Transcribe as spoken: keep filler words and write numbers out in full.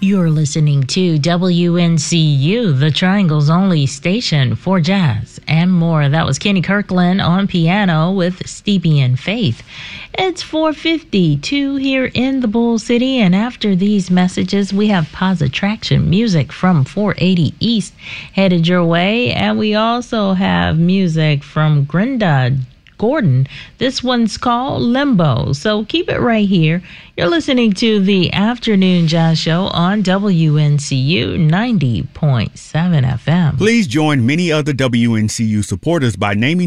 You're listening to W N C U, the Triangle's only station for jazz and more. That was Kenny Kirkland on piano with Stevie and Faith. It's four fifty-two here in the Bull City, and after these messages, we have Positraction music from four eighty East headed your way, and we also have music from Grenda Gordon. This one's called Limbo. So keep it right here. You're listening to the Afternoon Jazz Show on W N C U ninety point seven F M. Please join many other W N C U supporters by naming